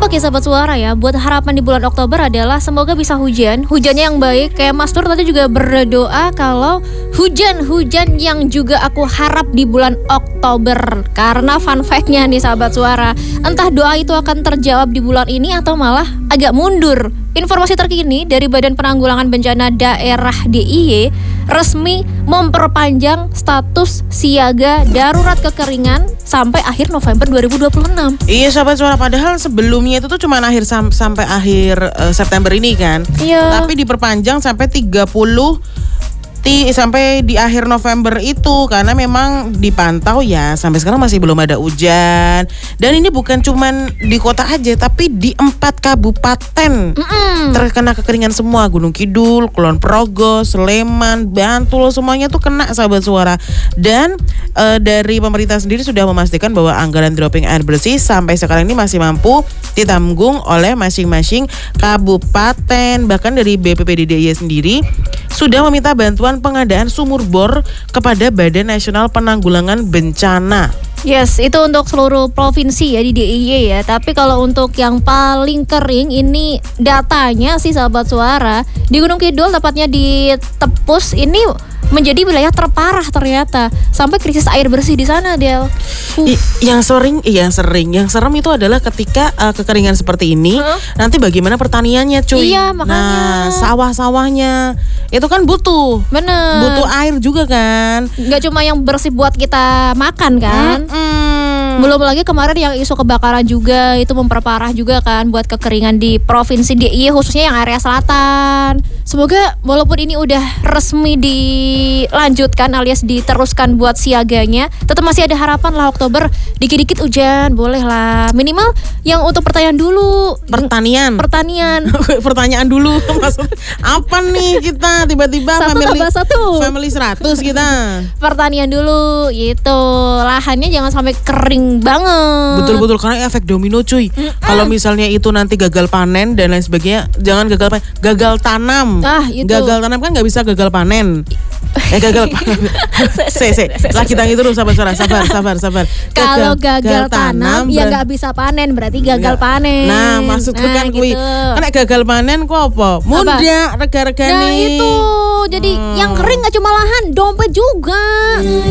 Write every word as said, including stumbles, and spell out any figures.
Oke sahabat suara ya, buat harapan di bulan Oktober adalah semoga bisa hujan. Hujannya yang baik, kayak Mas Nur tadi juga berdoa kalau hujan-hujan yang juga aku harap di bulan Oktober. Karena fun fact-nya nih sahabat suara, entah doa itu akan terjawab di bulan ini atau malah agak mundur. Informasi terkini dari Badan Penanggulangan Bencana Daerah D I Y resmi memperpanjang status siaga darurat kekeringan sampai akhir November dua ribu dua puluh enam. Iya sahabat suara, padahal sebelumnya itu tuh cuma akhir sam- sampai akhir uh, September ini kan. Iya. Tapi diperpanjang sampai tiga puluh ti- sampai di akhir November itu karena memang dipantau ya sampai sekarang masih belum ada hujan. Dan ini bukan cuman di kota aja tapi di empat kabupaten Mm-mm. terkena kekeringan semua. Gunung Kidul, Kulon Progo, Sleman, Bantul, semuanya tuh kena sahabat suara. Dan e, dari pemerintah sendiri sudah memastikan bahwa anggaran dropping air bersih sampai sekarang ini masih mampu ditanggung oleh masing-masing kabupaten. Bahkan dari B P P D D I Y sendiri sudah meminta bantuan pengadaan sumur bor kepada Badan Nasional Penanggulangan Bencana. Yes, itu untuk seluruh provinsi ya di D I Y ya. Tapi kalau untuk yang paling kering ini datanya sih sahabat suara, di Gunung Kidul tepatnya di Tepus ini menjadi wilayah terparah ternyata, sampai krisis air bersih di sana, Del. Uh. I, yang sering, yang sering, yang serem itu adalah ketika uh, kekeringan seperti ini, huh? Nanti bagaimana pertaniannya, cuy? Iya, makanya. Nah, sawah-sawahnya itu kan butuh, bener, butuh air juga kan. Nggak cuma yang bersih buat kita makan kan. Mm-mm. Belum lagi kemarin yang isu kebakaran juga itu memperparah juga kan buat kekeringan di provinsi D I Y khususnya yang area selatan. Semoga walaupun ini udah resmi dilanjutkan alias diteruskan buat siaganya, tetap masih ada harapan lah Oktober dikit-dikit hujan boleh lah. Minimal yang untuk pertanian dulu. Pertanian. Pertanian. Pertanyaan dulu maksud apa nih kita tiba-tiba satu family satu. family seratus kita. Pertanian dulu gitu. Lahannya jangan sampai kering banget. Betul-betul karena efek domino cuy. Kalau misalnya itu nanti gagal panen dan lain sebagainya, jangan gagal panen, gagal tanam. Ah, itu. Gagal tanam kan nggak bisa gagal panen. Eh gagal panen. Se se lagi tangi terus sabar sabar sabar sabar sabar. Kalau gagal, gagal tanam ya nggak bisa panen, berarti gagal enggak. panen. Nah maksudku nah, kan kuwi. Gitu. Kan gagal panen kok apa? Mudah rega-regane. Nah itu. Jadi hmm. yang kering nggak cuma lahan, dompet juga.